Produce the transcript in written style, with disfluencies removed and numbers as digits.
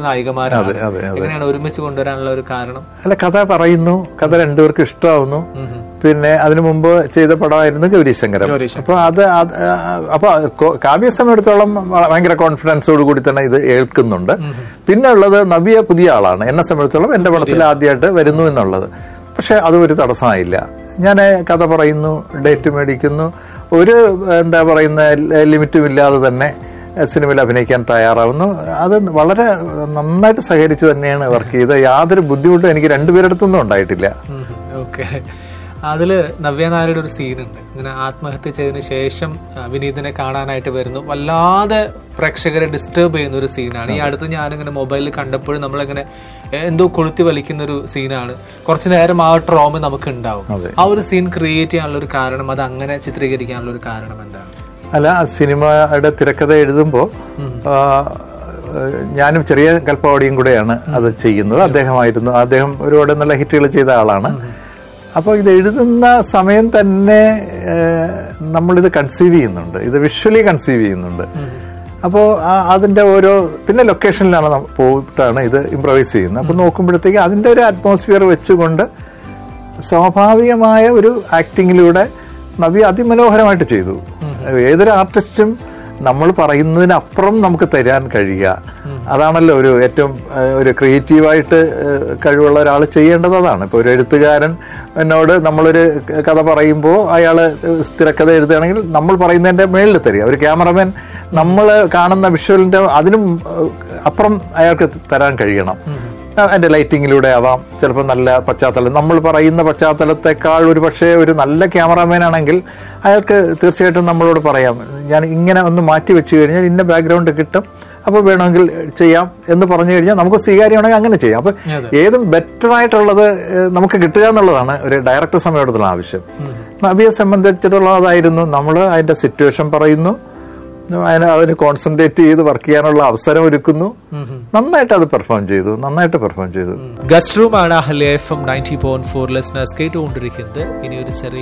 നായികമാരാണ്. എങ്ങനെയാണ് ഒരുമിച്ച് കൊണ്ടുവരാനുള്ള ഒരു കാരണം? അല്ല, കഥ പറയുന്നു, കഥ രണ്ടുപേർക്കും ഇഷ്ടമാവുന്നു. പിന്നെ അതിനു മുമ്പ് ചെയ്ത പടമായിരുന്നു ഗൗരീശങ്കരം. അപ്പൊ കാവ്യ സമയത്തോളം ഭയങ്കര കോൺഫിഡൻസോട് കൂടി തന്നെ ഇത് ഏൽക്കുന്നുണ്ട്. പിന്നെ ഉള്ളത് നവ്യ പുതിയ ആളാണ്. എന്നെ സംബന്ധിച്ചോളം എന്റെ പടത്തിൽ ആദ്യമായിട്ട് വരുന്നു എന്നുള്ളത്. പക്ഷെ അത് ഒരു തടസ്സമായില്ല. ഞാൻ കഥ പറയുന്നു, ഡേറ്റ് മേടിക്കുന്നു, ഒരു എന്താ പറയുന്ന ലിമിറ്റും ഇല്ലാതെ തന്നെ സിനിമയിൽ അഭിനയിക്കാൻ തയ്യാറാവുന്നു. അത് വളരെ നന്നായിട്ട് സഹകരിച്ച് തന്നെയാണ് വർക്ക് ചെയ്തത്. യാതൊരു ബുദ്ധിമുട്ടും എനിക്ക് രണ്ടുപേരെടുത്തൊന്നും ഉണ്ടായിട്ടില്ല. ഓക്കെ. അതില് നവ്യ നായരുടെ ഒരു സീനുണ്ട്. ഇങ്ങനെ ആത്മഹത്യ ചെയ്തതിനു ശേഷം വിനീതിനെ കാണാനായിട്ട് വരുന്നു. വല്ലാതെ പ്രേക്ഷകരെ ഡിസ്റ്റർബ് ചെയ്യുന്ന ഒരു സീനാണ്. ഈ അടുത്ത് ഞാനിങ്ങനെ മൊബൈലിൽ കണ്ടപ്പോഴും നമ്മളിങ്ങനെ എന്തോ കൊളുത്തി വലിക്കുന്ന ഒരു സീനാണ്. കുറച്ചു നേരം ആ ട്രോമ നമുക്ക് ഉണ്ടാവും. ആ ഒരു സീൻ ക്രിയേറ്റ് ചെയ്യാനുള്ള ഒരു കാരണം, അത് അങ്ങനെ ചിത്രീകരിക്കാനുള്ള ഒരു കാരണം എന്താണ്? അല്ല, സിനിമയുടെ തിരക്കഥ എഴുതുമ്പോൾ ഞാനും ചെറിയ കൽപ്പാവടിയും കൂടെയാണ് അത് ചെയ്യുന്നത്. അദ്ദേഹം ഒരുപാട് നല്ല ഹിറ്റുകൾ ചെയ്ത ആളാണ്. അപ്പോൾ ഇത് എഴുതുന്ന സമയം തന്നെ നമ്മളിത് കൺസീവ് ചെയ്യുന്നുണ്ട്, ഇത് വിഷ്വലി കൺസീവ് ചെയ്യുന്നുണ്ട്. അപ്പോൾ അതിൻ്റെ പിന്നെ ലൊക്കേഷനിലാണ് പോയിട്ടാണ് ഇത് ഇംപ്രവൈസ് ചെയ്യുന്നത്. അപ്പോൾ നോക്കുമ്പോഴത്തേക്ക് അതിൻ്റെ ഒരു അറ്റ്മോസ്ഫിയർ വെച്ചുകൊണ്ട് സ്വാഭാവികമായ ഒരു ആക്ടിങ്ങിലൂടെ നവ്യ അതിമനോഹരമായിട്ട് ചെയ്തു. ഏതൊരു ആർട്ടിസ്റ്റും നമ്മൾ പറയുന്നതിനപ്പുറം നമുക്ക് തരാൻ കഴിയുക, അതാണല്ലോ ഒരു ഏറ്റവും ഒരു ക്രിയേറ്റീവായിട്ട് കഴിവുള്ള ഒരാൾ ചെയ്യേണ്ടത്. അതാണ്. ഇപ്പോൾ ഒരു എഴുത്തുകാരൻ എന്നോട് നമ്മളൊരു കഥ പറയുമ്പോൾ അയാൾ തിരക്കഥ എഴുതുകയാണെങ്കിൽ നമ്മൾ പറയുന്നതിൻ്റെ മേളിൽ തരിക. ഒരു ക്യാമറമാൻ നമ്മൾ കാണുന്ന വിഷ്വലിൻ്റെ അതിനും അപ്പുറം അയാൾക്ക് തരാൻ കഴിയണം. അതിൻ്റെ ലൈറ്റിങ്ങിലൂടെ ആവാം, ചിലപ്പോൾ നല്ല പശ്ചാത്തലം, നമ്മൾ പറയുന്ന പശ്ചാത്തലത്തെക്കാൾ ഒരു പക്ഷേ ഒരു നല്ല ക്യാമറാമാൻ ആണെങ്കിൽ അയാൾക്ക് തീർച്ചയായിട്ടും നമ്മളോട് പറയാം, ഞാൻ ഇങ്ങനെ ഒന്ന് മാറ്റി വെച്ച് കഴിഞ്ഞാൽ ഇന്ന ബാക്ക്ഗ്രൗണ്ട് കിട്ടും, അപ്പോൾ വേണമെങ്കിൽ ചെയ്യാം എന്ന് പറഞ്ഞു കഴിഞ്ഞാൽ നമുക്ക് സ്വീകാര്യമാണെങ്കിൽ അങ്ങനെ ചെയ്യാം. അപ്പോൾ ഏതും ബെറ്റർ ആയിട്ടുള്ളത് നമുക്ക് കിട്ടുക എന്നുള്ളതാണ് ഒരു ഡയറക്ടർ സമയത്തുള്ള ആവശ്യം. നവ്യയെ സംബന്ധിച്ചിട്ടുള്ള അതായിരുന്നു. നമ്മൾ അതിൻ്റെ സിറ്റുവേഷൻ പറയുന്നു, അതിന് കോൺസെൻട്രേറ്റ് ചെയ്ത് വർക്ക് ചെയ്യാനുള്ള അവസരം ഒരുക്കുന്നു. നന്നായിട്ട് അത് പെർഫോം ചെയ്തു. ഗസ്റ്റ് റൂം ആണ് അഹല്യ FM 90.4 ലിസണേഴ്സ് കേട്ടുകൊണ്ടിരിക്കുന്നത്. ഇനി ഒരു ചെറിയ